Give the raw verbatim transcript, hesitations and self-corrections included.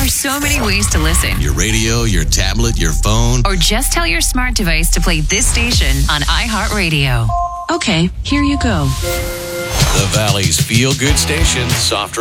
are so many ways to listen. Your radio, your tablet, your phone. Or just tell your smart device to play this station on iHeartRadio. Okay, here you go. The Valley's feel-good station, Soft